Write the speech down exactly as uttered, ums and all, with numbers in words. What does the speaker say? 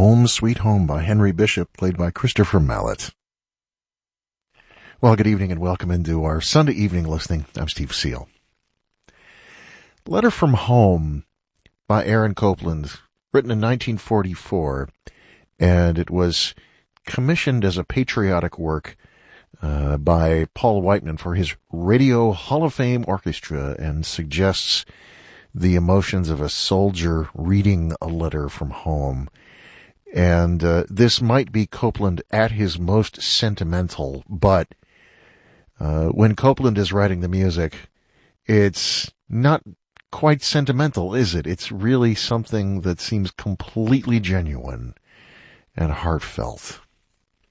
Home Sweet Home by Henry Bishop, played by Christopher Mallet. Well, good evening and welcome into our Sunday evening listening. I'm Steve Seal. Letter from Home by Aaron Copland, written in nineteen forty-four, and it was commissioned as a patriotic work uh, by Paul Whiteman for his Radio Hall of Fame Orchestra, and suggests the emotions of a soldier reading a letter from home. And uh, this might be Copland at his most sentimental, but uh, when Copland is writing the music, it's not quite sentimental, is it? It's really something that seems completely genuine and heartfelt.